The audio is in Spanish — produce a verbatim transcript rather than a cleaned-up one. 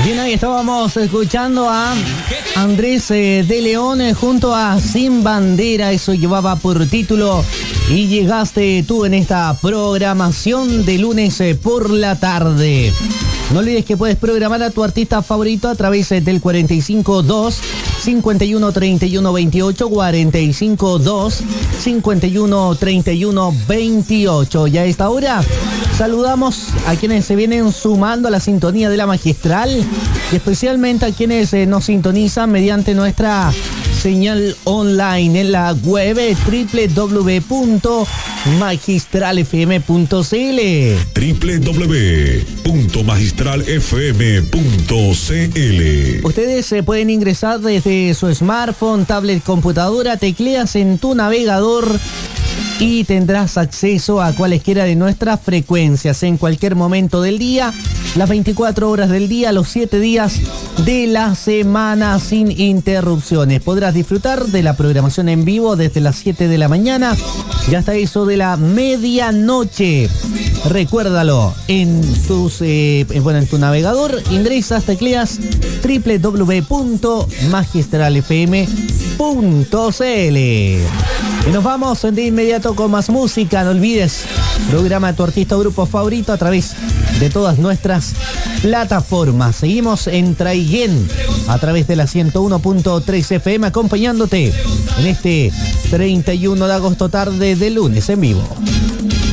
Bien, ahí estábamos escuchando a Andrés eh, de León eh, junto a Sin Bandera. Eso llevaba por título Y llegaste tú en esta programación de lunes eh, por la tarde. No olvides que puedes programar a tu artista favorito a través del cuarenta y cinco dos, cincuenta y uno, treinta y uno, veintiocho, cuarenta y cinco dos, cincuenta y uno, treinta y uno, veintiocho. Y a esta hora saludamos a quienes se vienen sumando a la sintonía de la magistral y especialmente a quienes eh, nos sintonizan mediante nuestra señal online en la web doble u doble u doble u punto magistral f m punto c l doble u doble u doble u punto magistral f m punto c l. Ustedes se pueden ingresar desde su smartphone, tablet, computadora, tecleas en tu navegador y tendrás acceso a cualesquiera de nuestras frecuencias en cualquier momento del día, las veinticuatro horas del día, los siete días de la semana sin interrupciones. Podrás disfrutar de la programación en vivo desde las siete de la mañana y hasta eso de la medianoche. Recuérdalo, en tus eh, bueno, en tu navegador ingresas, tecleas doble u doble u doble u punto magistral f m punto c l. Y nos vamos de inmediato con más música. No olvides, programa tu artista o grupo favorito a través de todas nuestras plataformas. Seguimos en Traiguén a través de la ciento uno punto tres F M acompañándote en este treinta y uno de agosto tarde de lunes en vivo.